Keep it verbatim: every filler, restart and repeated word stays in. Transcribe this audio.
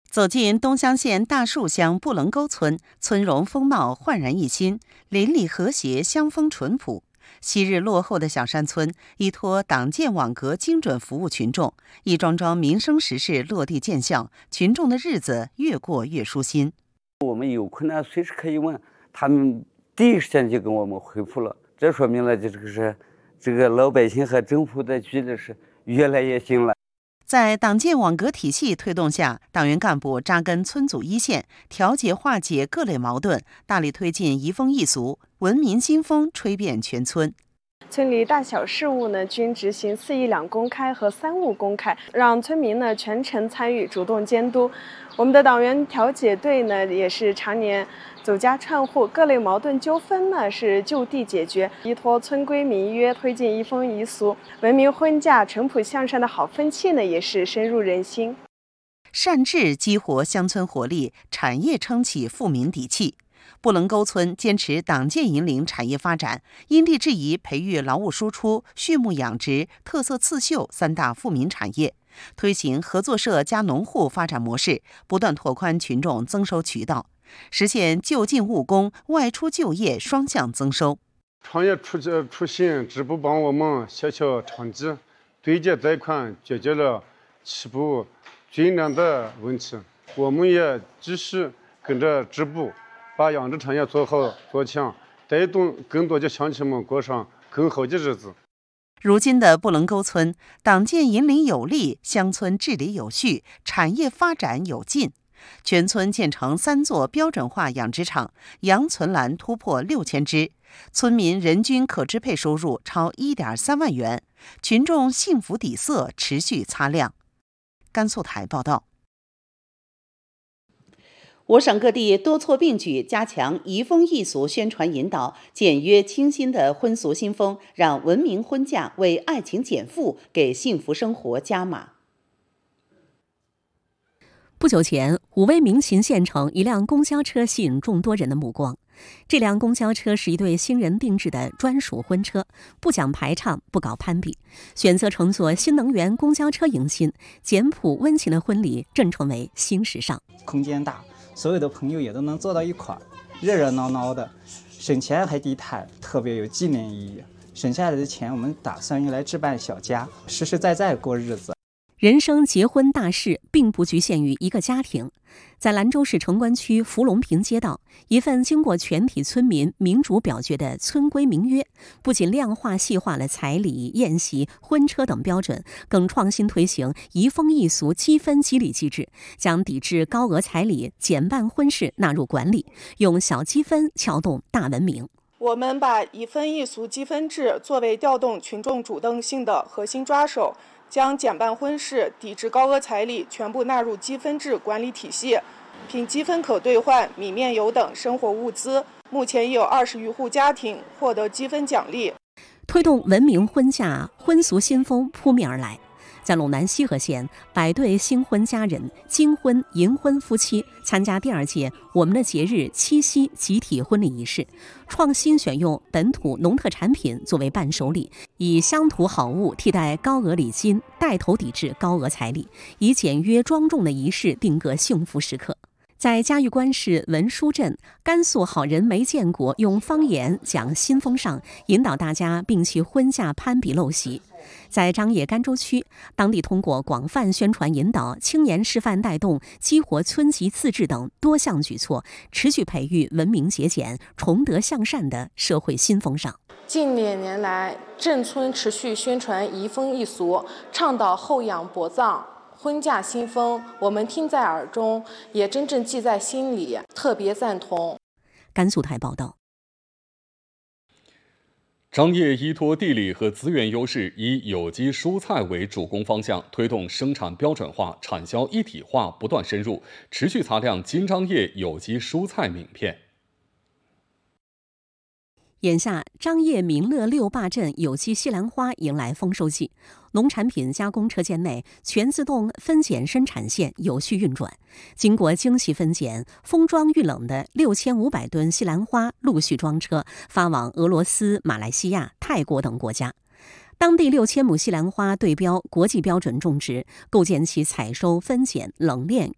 走进东乡县大树乡布棱沟村，村容风貌焕然一新，邻里和谐，乡风淳朴。昔日落后的小山村，依托党建网格精准服务群众，一桩桩民生实事落地见效，群众的日子越过越舒心。 我们有困难随时可以问，他们第一时间就跟我们回复了，这说明了这个是这个老百姓和政府的距离是越来越近了。 在党建网格体系推动下，党员干部扎根村组一线，调解化解各类矛盾，大力推进移风易俗，文明新风吹遍全村。 村里大小事务呢，均执行四义两公开和三务公开，让村民呢全程参与，主动监督。我们的党员调解队呢，也是常年走家串户，各类矛盾纠纷呢是就地解决，依托村规民约，推进移风易俗、文明婚嫁、淳朴向善的好风气呢，也是深入人心。 善治激活乡村活力，产业撑起富民底气。布棱沟村坚持党建引领产业发展，因地制宜培育劳务输出、畜牧养殖、特色刺绣三大富民产业，推行合作社加农户发展模式，不断拓宽群众增收渠道，实现就近务工、外出就业双向增收。 创业出出行，支部帮我们协调长期对接贷款，解决了起步最难的问题。我们也继续跟着支部把养殖产业做好做强，带动更多的乡亲们过上更好的日子。 如今的布棱沟村，党建引领有力，乡村治理有序，产业发展有劲。全村建成三座标准化养殖场，羊存栏突破六千只，村民人均可支配收入超一点三万元，群众幸福底色持续擦亮。甘肃台报道。我省各地多措并举，加强移风易俗宣传引导，简约清新的婚俗新风，让文明婚嫁为爱情减负，给幸福生活加码。 不久前，武威鸣秦县城一辆公交车吸引众多人的目光。这辆公交车是一对新人定制的专属婚车，不讲排场，不搞攀比，选择乘坐新能源公交车迎新，简朴温情的婚礼正成为新时尚。 空间大，所有的朋友也都能坐到一块儿，热热闹闹的，省钱还低碳，特别有纪念意义。省下来的钱，我们打算用来置办小家，实实在在过日子。 人生结婚大事并不局限于一个家庭，在兰州市城关区福隆坪街道，一份经过全体村民民主表决的村规民约，不仅量化细化了彩礼、宴席、婚车等标准，更创新推行移风易俗积分激励机制，将抵制高额彩礼、减半婚事纳入管理，用小积分撬动大文明。 我们把移风易俗积分制作为调动群众主动性的核心抓手，将减半婚事、抵制高额彩礼全部纳入积分制管理体系，凭积分可兑换米面油等生活物资。目前已有二十余户家庭获得积分奖励， 推动文明婚嫁，婚俗新风扑面而来。在陇南西河县，百对新婚佳人、金婚、银婚夫妻参加第二届我们的节日七夕集体婚礼仪式，创新选用本土农特产品作为伴手礼，以乡土好物替代高额礼金，带头抵制高额彩礼，以简约庄重的仪式定格幸福时刻。在嘉峪关市文殊镇，甘肃好人没见过用方言讲新风尚，引导大家摒弃婚嫁攀比陋习。在张掖甘州区，当地通过广泛宣传引导、青年示范带动、激活村级自治等多项举措，持续培育文明节俭、崇德向善的社会新风尚。 近两年来，镇村持续宣传移风易俗，倡导厚养薄葬、婚嫁新风，我们听在耳中，也真正记在心里，特别赞同。 甘肃台报道。 张掖依托地理和资源优势，以有机蔬菜为主攻方向，推动生产标准化、产销一体化不断深入，持续擦亮金张掖有机蔬菜名片。 眼下，张掖民乐六坝镇有机西兰花迎来丰收季，农产品加工车间内全自动分拣生产线有序运转。经过精细分拣、封装预冷的六千五百吨西兰花陆续装车，发往俄罗斯、马来西亚、泰国等国家。当地六千亩西兰花对标国际标准种植，构建起采收、分拣、冷链、